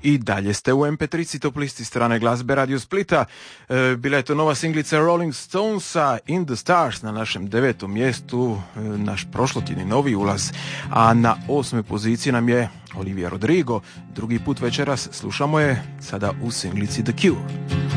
I dalje ste u MP3 top listi strane glazbe Radio Splita. Bila je to nova singlica Rolling Stonesa In the Stars na našem 9. mjestu, naš prošlotjedni novi ulaz. A na 8. poziciji nam je Olivia Rodrigo. Drugi put večeras slušamo je sada u singlici The Cure.